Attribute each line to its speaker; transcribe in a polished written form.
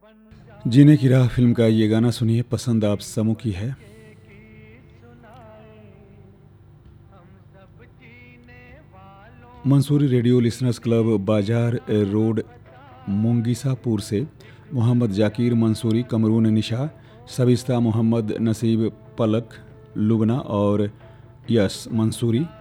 Speaker 1: जीने की राह फिल्म का ये गाना सुनिए, पसंद आप समूह की है। मंसूरी रेडियो लिसनर्स क्लब, बाजार रोड, मुंगीसापुर से मोहम्मद जाकिर मंसूरी, कमरून निशा, सबिस्ता मोहम्मद, नसीब, पलक, लुबना और यस मंसूरी